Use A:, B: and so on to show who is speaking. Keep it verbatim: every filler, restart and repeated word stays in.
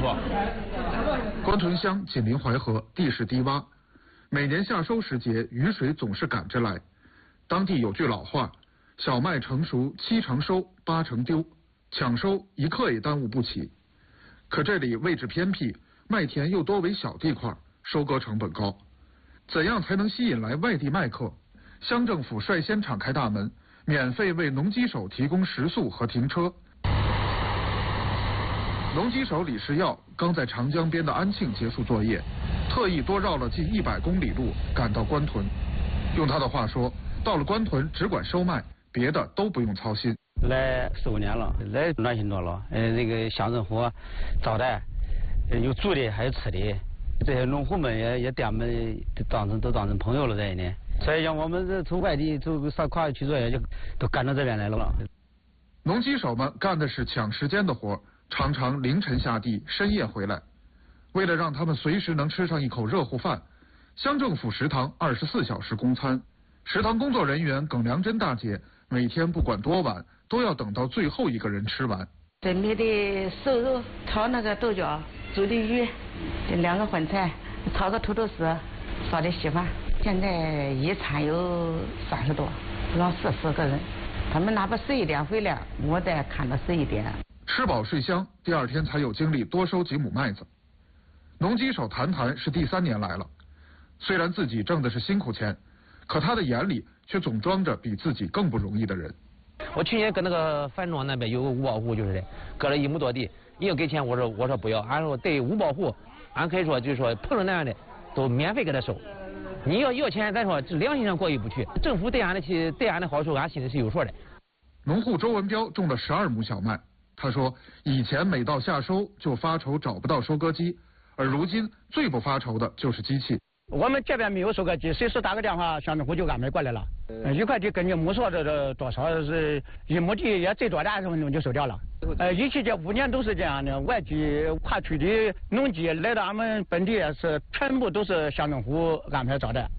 A: 错。
B: 关屯乡紧邻淮河，地势低洼，每年夏收时节，雨水总是赶着来。当地有句老话：小麦成熟七成收，八成丢，抢收一刻也耽误不起。可这里位置偏僻，麦田又多为小地块，收割成本高。怎样才能吸引来外地麦客？乡政府率先敞开大门，免费为农机手提供食宿和停车。农机手李世耀刚在长江边的安庆结束作业，特意多绕了近一百公里路赶到关屯。用他的话说，到了关屯只管收麦，别的都不用操心。
C: 来十五年了，来暖心多了。呃，那个乡政府招待，有住的还有吃的，这些农户们也也对俺们当成都当成朋友了在呢。所以像我们这从外地走上跨区作业就都赶到这边来了。
B: 农机手们干的是抢时间的活，常常凌晨下地，深夜回来。为了让他们随时能吃上一口热乎饭，乡政府食堂二十四小时供餐。食堂工作人员耿良珍大姐每天不管多晚，都要等到最后一个人吃完。
D: 准备的瘦肉，炒那个豆角，煮的鱼，这两个荤菜，炒个土豆丝，烧的稀饭。现在一餐有三十多，让四十个人。他们哪怕十一点回来，我再看到十一点。
B: 吃饱睡香，第二天才有精力多收几亩麦子。农机手谈谈是第三年来了，虽然自己挣的是辛苦钱，可他的眼里却总装着比自己更不容易的人。
A: 我去年跟那个樊庄那边有个五保户，就是的，割了一亩多地，你要给钱，我说我说不要，俺说对五保户，俺可以说就是说碰着那样的都免费给他收。你要要钱，咱说良心上过意不去。政府对俺的去对俺的好处，俺心里是有数的。
B: 农户周文彪种了十二亩小麦，他说以前每到夏收就发愁找不到收割机，而如今最不发愁的就是机器。
C: 我们这边没有收割机，随时打个电话，乡政府就安排过来了。呃，一块地根据亩数这这多少是一亩地也最多的二十分钟就收掉了。呃，一期这五年都是这样的，外地跨区的农机来到俺们本地是全部都是乡政府安排招待。